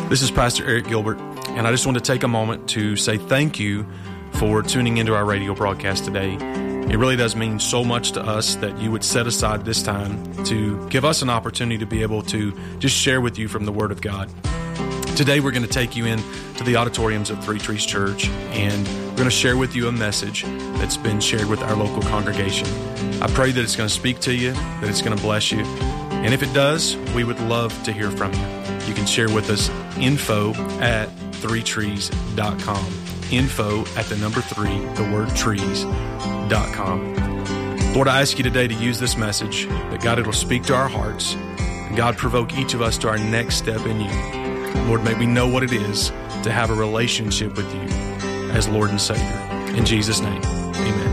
This is Pastor Eric Gilbert, and I just want to take a moment to say thank you for tuning into our radio broadcast today. It really does mean so much to us that you would set aside this time to give us an opportunity to be able to just share with you from the Word of God. Today we're going to take you in to the auditoriums of Three Trees Church, and we're going to share with you a message that's been shared with our local congregation. I pray that it's going to speak to you, that it's going to bless you, and if it does, we would love to hear from you. You can share with us info@threetrees.com. info@3trees.com. Lord, I ask you today to use this message, that God, it'll speak to our hearts, and God, provoke each of us to our next step in you. Lord, may we know what it is to have a relationship with you as Lord and Savior. In Jesus' name, amen.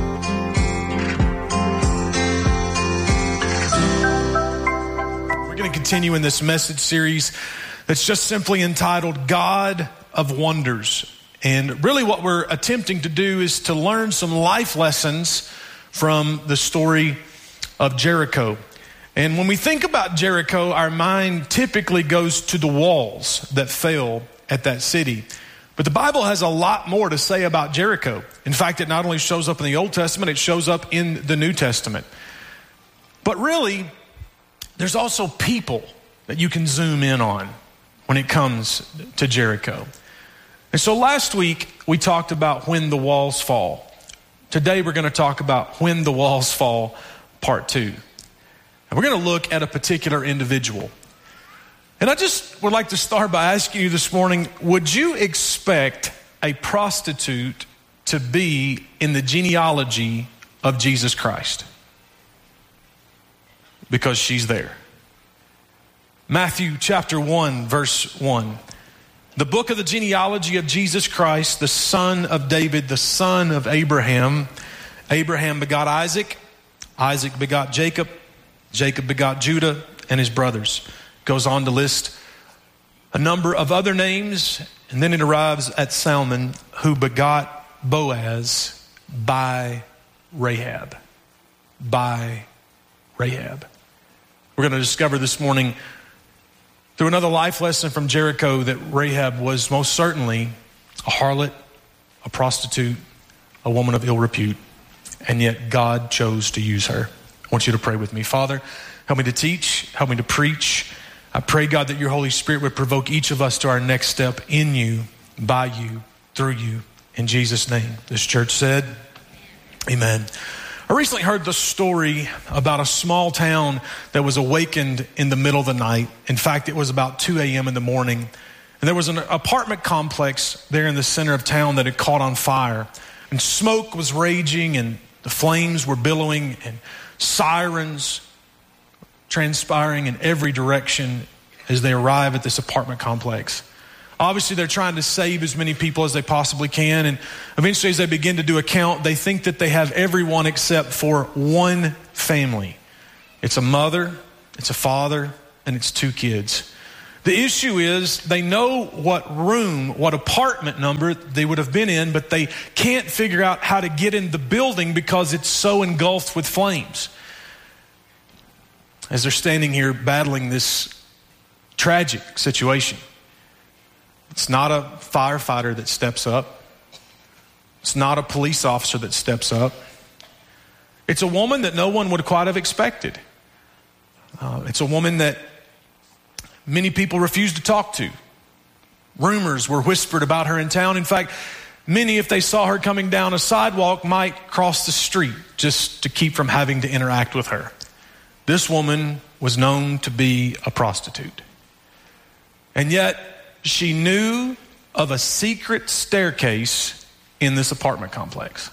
We're going to continue in this message series that's just simply entitled God of Wonders. And really what we're attempting to do is to learn some life lessons from the story of Jericho. And when we think about Jericho, our mind typically goes to the walls that fell at that city. But the Bible has a lot more to say about Jericho. In fact, it not only shows up in the Old Testament, it shows up in the New Testament. But really, there's also people that you can zoom in on when it comes to Jericho. And so last week, we talked about when the walls fall. Today, we're going to talk about when the walls fall, part 2. And we're going to look at a particular individual. And I just would like to start by asking you this morning, would you expect a prostitute to be in the genealogy of Jesus Christ? Because she's there. Matthew chapter 1, verse 1. The book of the genealogy of Jesus Christ, the son of David, the son of Abraham. Abraham begot Isaac. Isaac begot Jacob. Jacob begot Judah and his brothers. Goes on to list a number of other names. And then it arrives at Salmon, who begot Boaz by Rahab. By Rahab. We're going to discover this morning through another life lesson from Jericho that Rahab was most certainly a harlot, a prostitute, a woman of ill repute, and yet God chose to use her. I want you to pray with me. Father, help me to teach, help me to preach. I pray, God, that your Holy Spirit would provoke each of us to our next step in you, by you, through you. In Jesus' name. This church said, amen. I recently heard the story about a small town that was awakened in the middle of the night. In fact, it was about 2 a.m. in the morning. And there was an apartment complex there in the center of town that had caught on fire. And smoke was raging and the flames were billowing and sirens transpiring in every direction as they arrive at this apartment complex. Obviously, they're trying to save as many people as they possibly can. And eventually, as they begin to do a count, they think that they have everyone except for one family. It's a mother, it's a father, and it's 2 kids. The issue is they know what room, what apartment number they would have been in, but they can't figure out how to get in the building because it's so engulfed with flames. As they're standing here battling this tragic situation. It's not a firefighter that steps up. It's not a police officer that steps up. It's a woman that no one would quite have expected. It's a woman that many people refused to talk to. Rumors were whispered about her in town. In fact, many, if they saw her coming down a sidewalk, might cross the street just to keep from having to interact with her. This woman was known to be a prostitute. And yet, she knew of a secret staircase in this apartment complex.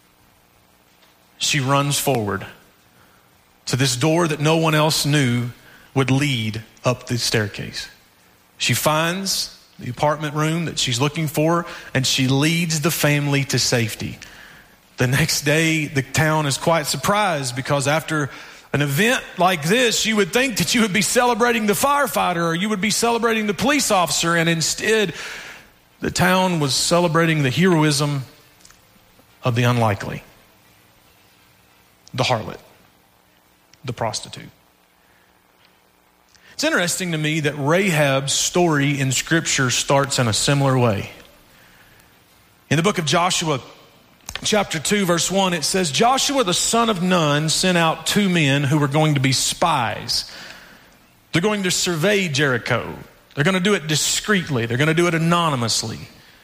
She runs forward to this door that no one else knew would lead up the staircase. She finds the apartment room that she's looking for, and she leads the family to safety. The next day, the town is quite surprised because after an event like this, you would think that you would be celebrating the firefighter or you would be celebrating the police officer, and instead, the town was celebrating the heroism of the unlikely, the harlot, the prostitute. It's interesting to me that Rahab's story in Scripture starts in a similar way. In the book of Joshua, chapter 2, verse 1, it says, Joshua the son of Nun sent out 2 men who were going to be spies. They're going to survey Jericho. They're going to do it discreetly. They're going to do it anonymously.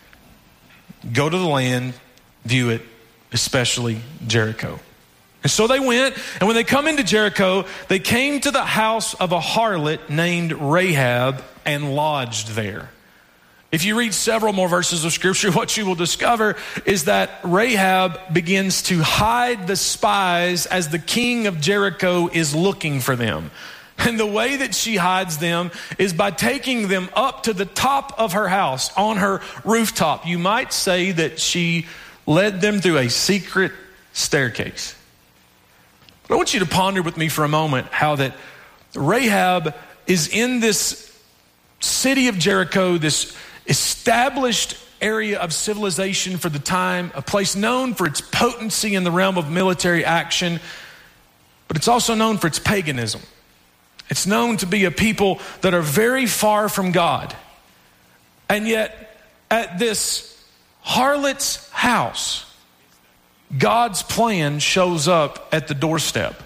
Go to the land, view it, especially Jericho. And so they went, and when they come into Jericho, they came to the house of a harlot named Rahab and lodged there. If you read several more verses of Scripture, what you will discover is that Rahab begins to hide the spies as the king of Jericho is looking for them. And the way that she hides them is by taking them up to the top of her house, on her rooftop. You might say that she led them through a secret staircase. But I want you to ponder with me for a moment how that Rahab is in this city of Jericho, this established area of civilization for the time, a place known for its potency in the realm of military action, but it's also known for its paganism. It's known to be a people that are very far from God. And yet, at this harlot's house, God's plan shows up at the doorstep.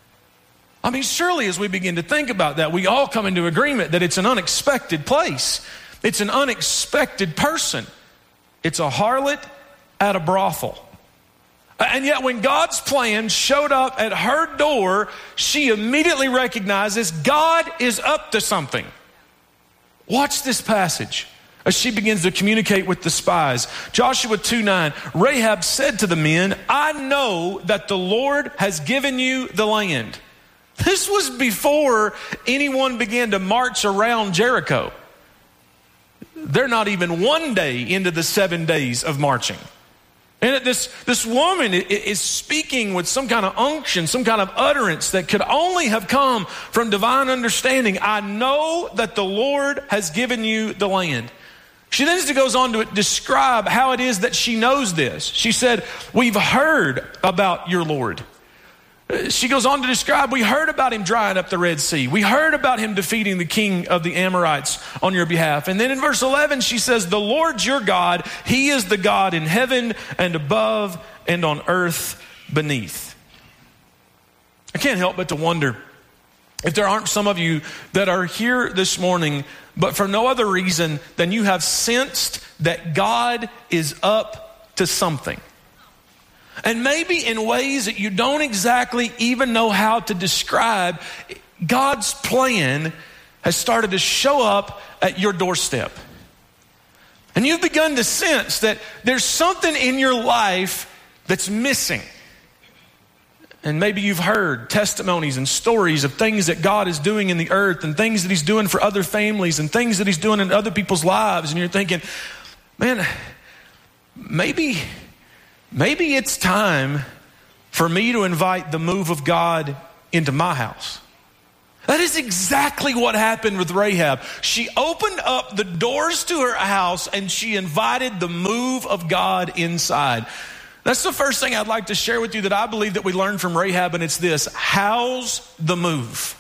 I mean, surely as we begin to think about that, we all come into agreement that it's an unexpected place. It's an unexpected person. It's a harlot at a brothel. And yet when God's plan showed up at her door, she immediately recognizes God is up to something. Watch this passage as she begins to communicate with the spies. Joshua 2:9, Rahab said to the men, I know that the Lord has given you the land. This was before anyone began to march around Jericho. They're not even 1 day into the 7 days of marching. And this woman is speaking with some kind of unction, some kind of utterance that could only have come from divine understanding. I know that the Lord has given you the land. She then goes on to describe how it is that she knows this. She said, we've heard about your Lord. She goes on to describe, we heard about him drying up the Red Sea. We heard about him defeating the king of the Amorites on your behalf. And then in verse 11, she says, the Lord your God, he is the God in heaven and above and on earth beneath. I can't help but to wonder if there aren't some of you that are here this morning, but for no other reason than you have sensed that God is up to something. And maybe in ways that you don't exactly even know how to describe, God's plan has started to show up at your doorstep. And you've begun to sense that there's something in your life that's missing. And maybe you've heard testimonies and stories of things that God is doing in the earth and things that he's doing for other families and things that he's doing in other people's lives. And you're thinking, man, maybe it's time for me to invite the move of God into my house. That is exactly what happened with Rahab. She opened up the doors to her house and she invited the move of God inside. That's the first thing I'd like to share with you that I believe that we learned from Rahab, and it's this: how's the move?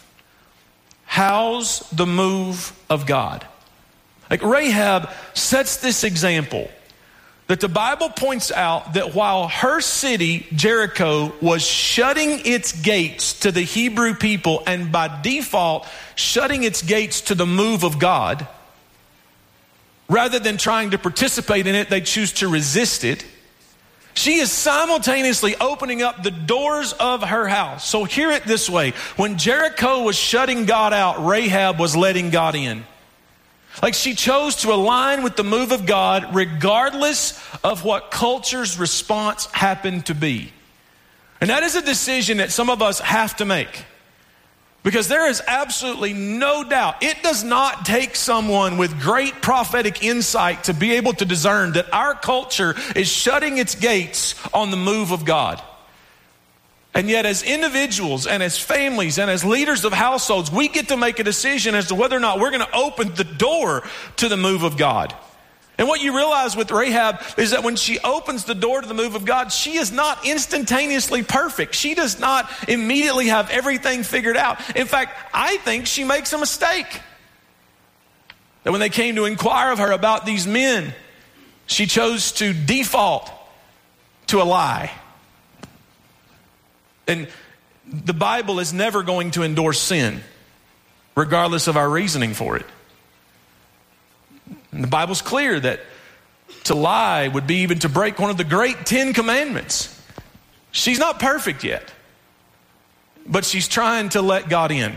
How's the move of God? Like Rahab sets this example that the Bible points out that while her city, Jericho, was shutting its gates to the Hebrew people and by default shutting its gates to the move of God, rather than trying to participate in it, they choose to resist it. She is simultaneously opening up the doors of her house. So hear it this way: when Jericho was shutting God out, Rahab was letting God in. Like she chose to align with the move of God regardless of what culture's response happened to be. And that is a decision that some of us have to make. Because there is absolutely no doubt, it does not take someone with great prophetic insight to be able to discern that our culture is shutting its gates on the move of God. And yet as individuals and as families and as leaders of households, we get to make a decision as to whether or not we're going to open the door to the move of God. And what you realize with Rahab is that when she opens the door to the move of God, she is not instantaneously perfect. She does not immediately have everything figured out. In fact, I think she makes a mistake. That when they came to inquire of her about these men, she chose to default to a lie. And the Bible is never going to endorse sin, regardless of our reasoning for it. And the Bible's clear that to lie would be even to break one of the great 10 commandments. She's not perfect yet, but she's trying to let God in.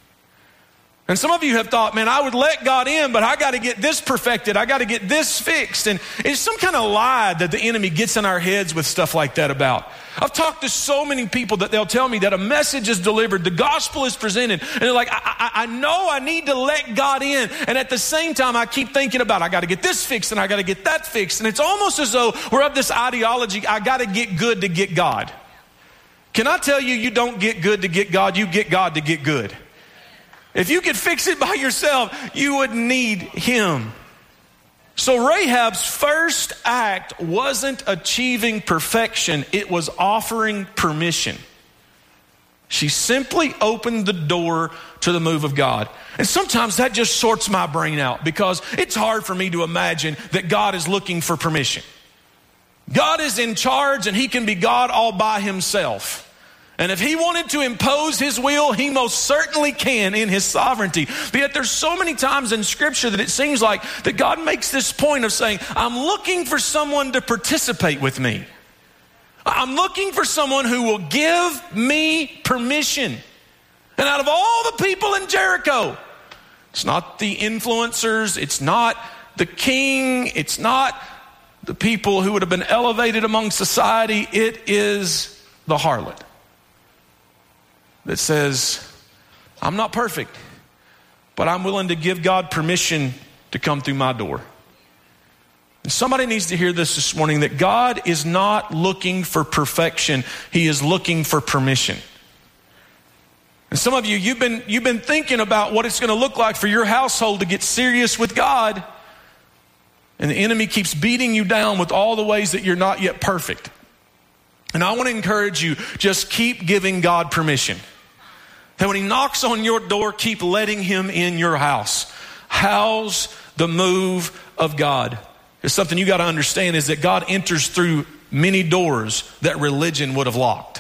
And some of you have thought, man, I would let God in, but I got to get this perfected. I got to get this fixed. And it's some kind of lie that the enemy gets in our heads with stuff like that about. I've talked to so many people that they'll tell me that a message is delivered, the gospel is presented, and they're like, I know I need to let God in. And at the same time, I keep thinking about, I got to get this fixed and I got to get that fixed. And it's almost as though we're of this ideology, I got to get good to get God. Can I tell you, you don't get good to get God, you get God to get good. If you could fix it by yourself, you would need Him. So Rahab's first act wasn't achieving perfection, it was offering permission. She simply opened the door to the move of God. And sometimes that just sorts my brain out because it's hard for me to imagine that God is looking for permission. God is in charge and He can be God all by Himself. And if He wanted to impose His will, He most certainly can in His sovereignty. But yet there's so many times in Scripture that it seems like that God makes this point of saying, I'm looking for someone to participate with me. I'm looking for someone who will give me permission. And out of all the people in Jericho, it's not the influencers, it's not the king, it's not the people who would have been elevated among society, it is the harlot that says, I'm not perfect, but I'm willing to give God permission to come through my door. And somebody needs to hear this morning, that God is not looking for perfection. He is looking for permission. And some of you, you've been thinking about what it's going to look like for your household to get serious with God. And the enemy keeps beating you down with all the ways that you're not yet perfect. And I want to encourage you, just keep giving God permission. That when He knocks on your door, keep letting Him in your house. How's the move of God? There's something you got to understand, is that God enters through many doors that religion would have locked.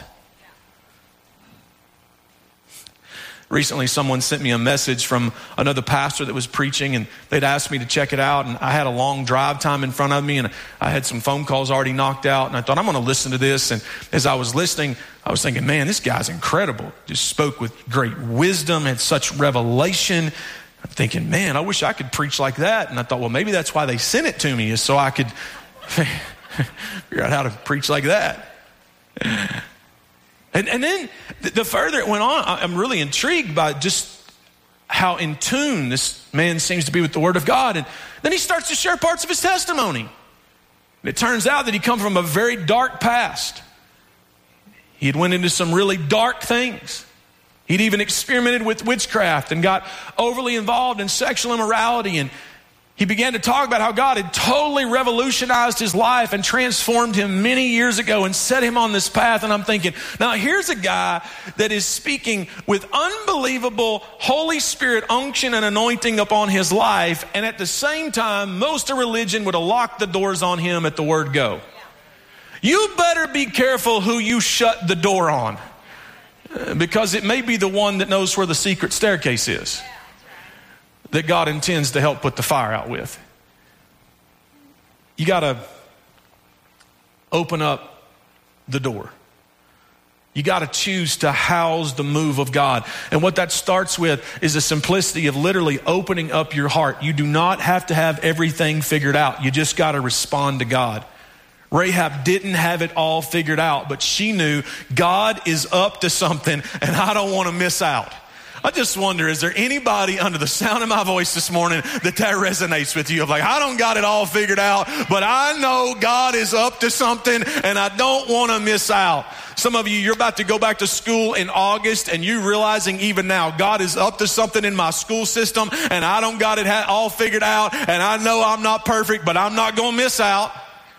Recently, someone sent me a message from another pastor that was preaching, and they'd asked me to check it out, and I had a long drive time in front of me, and I had some phone calls already knocked out, and I thought, I'm going to listen to this. And as I was listening, I was thinking, man, this guy's incredible. Just spoke with great wisdom, had such revelation. I'm thinking, man, I wish I could preach like that. And I thought, well, maybe that's why they sent it to me, is so I could figure out how to preach like that. And then the further it went on, I'm really intrigued by just how in tune this man seems to be with the Word of God. And then he starts to share parts of his testimony. And it turns out that he come from a very dark past. He had went into some really dark things. He'd even experimented with witchcraft and got overly involved in sexual immorality. And he began to talk about how God had totally revolutionized his life and transformed him many years ago and set him on this path. And I'm thinking, now here's a guy that is speaking with unbelievable Holy Spirit unction and anointing upon his life. And at the same time, most of religion would have locked the doors on him at the word go. You better be careful who you shut the door on, because it may be the one that knows where the secret staircase is, that God intends to help put the fire out with. You got to open up the door. You got to choose to house the move of God. And what that starts with is the simplicity of literally opening up your heart. You do not have to have everything figured out. You just got to respond to God. Rahab didn't have it all figured out, but she knew God is up to something and I don't want to miss out. I just wonder, is there anybody under the sound of my voice this morning that resonates with you? Of like, I don't got it all figured out, but I know God is up to something and I don't want to miss out. Some of you, you're about to go back to school in August and you realizing even now, God is up to something in my school system and I don't got it all figured out and I know I'm not perfect, but I'm not going to miss out.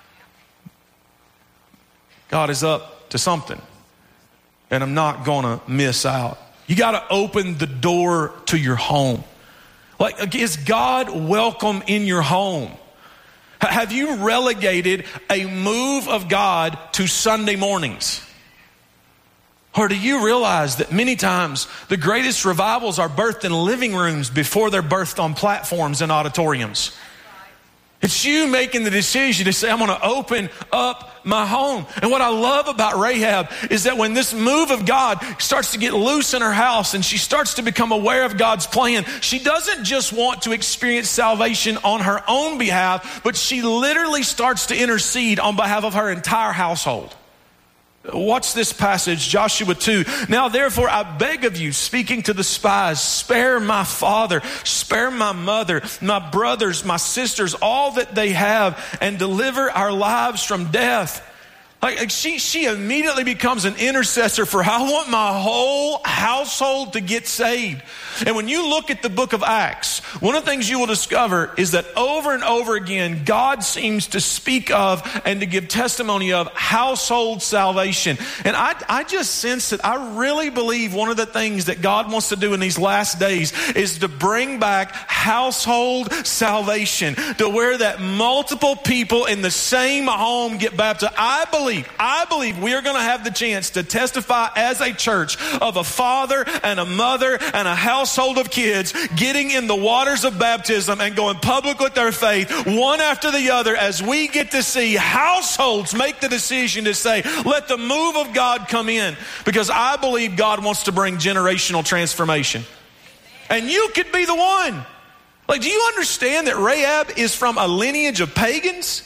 God is up to something and I'm not going to miss out. You got to open the door to your home. Like, is God welcome in your home? Have you relegated a move of God to Sunday mornings? Or do you realize that many times the greatest revivals are birthed in living rooms before they're birthed on platforms and auditoriums? It's you making the decision to say, I'm going to open up my home. And what I love about Rahab is that when this move of God starts to get loose in her house and she starts to become aware of God's plan, she doesn't just want to experience salvation on her own behalf, but she literally starts to intercede on behalf of her entire household. Watch this passage, Joshua 2. Now therefore I beg of you, speaking to the spies, spare my father, spare my mother, my brothers, my sisters, all that they have, and deliver our lives from death. Like she immediately becomes an intercessor for, I want my whole household to get saved. And when you look at the book of Acts, one of the things you will discover is that over and over again, God seems to speak of and to give testimony of household salvation. And I just sense that I really believe one of the things that God wants to do in these last days is to bring back household salvation, to where that multiple people in the same home get baptized. I believe we are going to have the chance to testify as a church of a father and a mother and a household of kids getting in the waters of baptism and going public with their faith, one after the other, as we get to see households make the decision to say, let the move of God come in, because I believe God wants to bring generational transformation. And you could be the one. Like, do you understand that Rahab is from a lineage of pagans?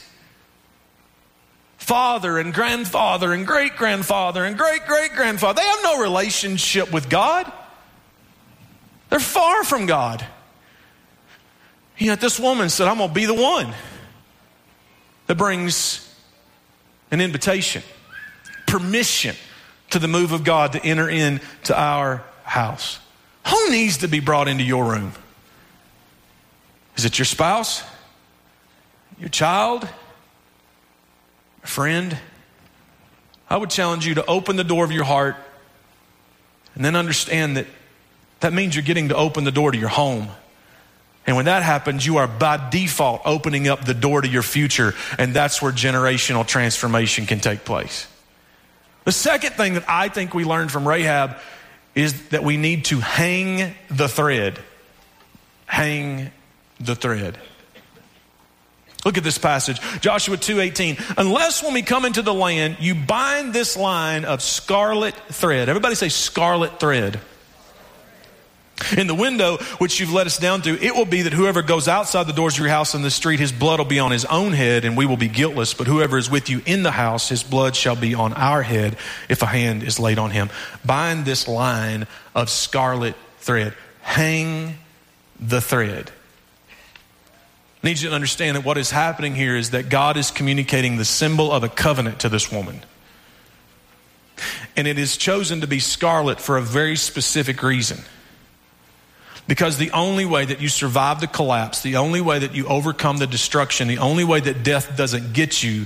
Father and grandfather and great-grandfather and great-great-grandfather. They have no relationship with God. They're far from God. Yet this woman said, I'm going to be the one that brings an invitation, permission to the move of God to enter into our house. Who needs to be brought into your room? Is it your spouse? Your child? A friend? I would challenge you to open the door of your heart and then understand that means you're getting to open the door to your home. And when that happens, you are by default opening up the door to your future, and that's where generational transformation can take place. The second thing that I think we learned from Rahab is that we need to hang the thread. Hang the thread. Look at this passage, Joshua 2:18. Unless when we come into the land, you bind this line of scarlet thread. Everybody say scarlet thread. In the window which you've let us down through, it will be that whoever goes outside the doors of your house in the street, his blood will be on his own head and we will be guiltless. But whoever is with you in the house, his blood shall be on our head if a hand is laid on him. Bind this line of scarlet thread. Hang the thread. I need you to understand that what is happening here is that God is communicating the symbol of a covenant to this woman. And it is chosen to be scarlet for a very specific reason. Because the only way that you survive the collapse, the only way that you overcome the destruction, the only way that death doesn't get you